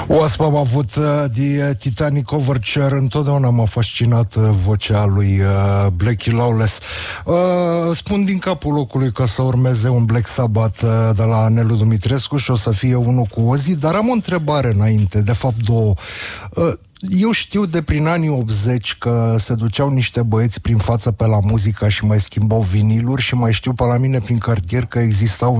Oaspa am avut de Titanic Overture. Întotdeauna m-a fascinat vocea lui Blackie Lawless. Spun din capul locului că să urmeze un Black Sabbath de la Nelu Dumitrescu și o să fie unul cu Ozzy, dar am o întrebare înainte, de fapt două. Eu știu de prin anii 80 că se duceau niște băieți prin față pe la muzica și mai schimbau viniluri și mai știu pe la mine prin cartier că existau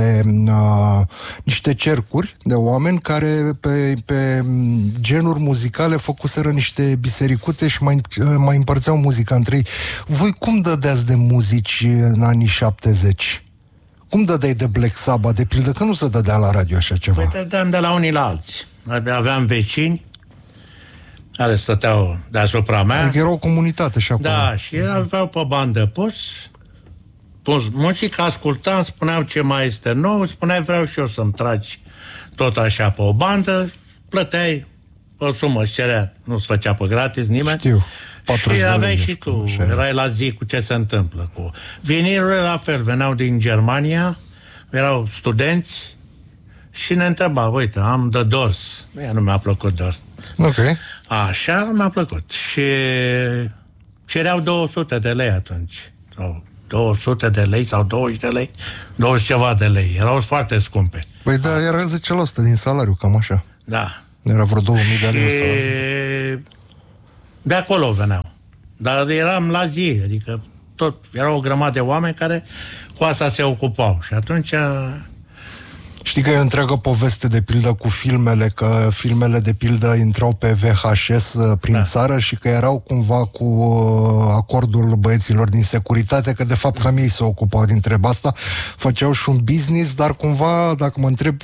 niște cercuri de oameni care pe genuri muzicale făcuseră niște bisericuțe și mai împărțeau muzica între ei. Voi cum dădeați de muzici în anii 70? Cum dădeai de Black Sabbath, de pildă, că nu se dădea la radio așa ceva? Păi dădeam de la unii la alții. Aveam vecini care stăteau deasupra mea. Adică era o comunitate și acolo. Da, și aveau pe bandă pus muzică, ascultam, spuneau ce mai este nou, spuneai vreau și eu să-mi tragi tot așa pe o bandă, plăteai o sumă, își cerea, nu-ți făcea pe gratis nimeni. Știu. Și aveai și tu, erai la zi cu ce se întâmplă. Cu vinilurile la fel, veneau din Germania, erau studenți și ne întreba, uite, am The Doors. Mie nu mi-a plăcut Doors. Ok. Așa mi-a plăcut. Și cereau 200 de lei atunci. Sau 200 de lei sau 20 de lei, 20 ceva de lei. Erau foarte scumpe. Păi da, era 10% din salariu, cam așa. Da. Era vreo 2000 de lei. Și de acolo veneau. Dar eram la zi, adică tot, era o grămadă de oameni care cu asta se ocupau. Și atunci... Știi că e o întreagă poveste de pildă cu filmele, că filmele de pildă intrau pe VHS prin țară și că erau cumva cu acordul băieților din securitate, că de fapt cam ei se ocupau din treaba asta, făceau și un business, dar cumva, dacă mă întreb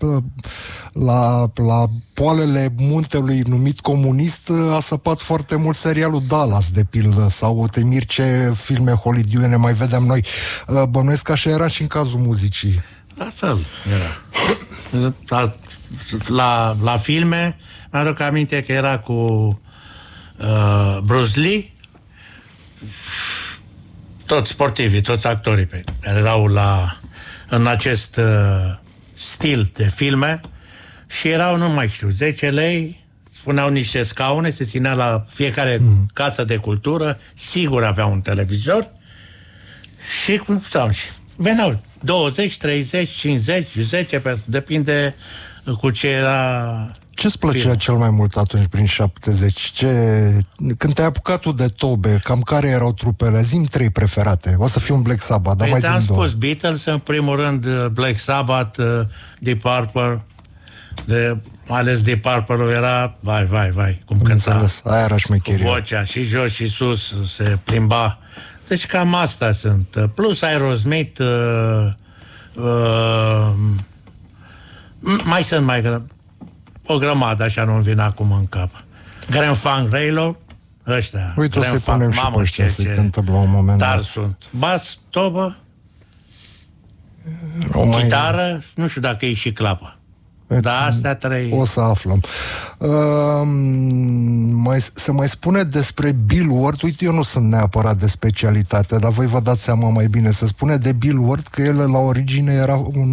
la poalele muntelui numit comunist, a săpat foarte mult serialul Dallas, de pildă, sau te miri ce filme hollywoodiene mai vedem noi. Bănuiesc că așa era și în cazul muzicii. La fel era. La filme, mi-aduc aminte că era cu Bruce Lee, toți sportivii, toți actorii care erau în acest stil de filme și erau, nu mai știu, 10 lei, spuneau niște scaune, se ținea la fiecare casă de cultură, sigur avea un televizor și veneau 20, 30, 50, 10, depinde cu ce era. Ce-ți plăcea cel mai mult atunci, prin 70? Când te-ai apucat tu de tobe, cam care erau trupele? Zi-mi 3 preferate. O să fiu un Black Sabbath, dar mai zi-mi 2. Am spus Beatles, în primul rând, Black Sabbath, Deep Purple, mai ales Deep Purple era, vai, cum cânta. Aia era șmecherie. Cu vocea, și jos și sus, se plimba. Deci cam astea sunt. Plus Aerosmith, mai sunt o grămadă, așa nu-mi vine acum în cap. Grand Funk Railroad, ăștia. Uite, o să punem și pe ăștia să-i cântăm la un moment dat. Dar sunt bas, tobă, chitară, nu știu dacă e și clapă. Da, astea 3. O să aflăm. Se mai spune despre Bill Ward. Uite, eu nu sunt neapărat de specialitate, dar voi vă dați seama mai bine. Se spune de Bill Ward că el la origine era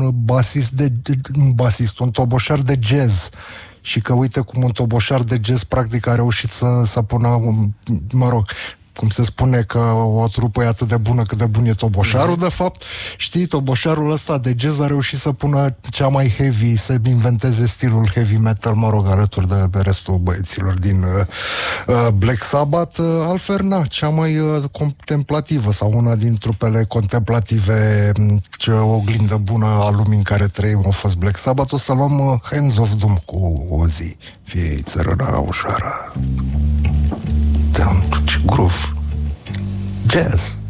un toboșar de jazz. Și că uite cum un toboșar de jazz practic a reușit să pună, cum se spune că o trupă e atât de bună cât de bun e toboșarul, de fapt, știi, toboșarul ăsta de jazz a reușit să pună cea mai heavy, să inventeze stilul heavy metal, alături de restul băieților din Black Sabbath. Altfel, cea mai contemplativă sau una din trupele contemplative, ce oglindă bună a lumii în care trăim a fost Black Sabbath. O să luăm Hands of Doom cu Ozzy. Fie țărâna ușoară. Down to groove. Jazz.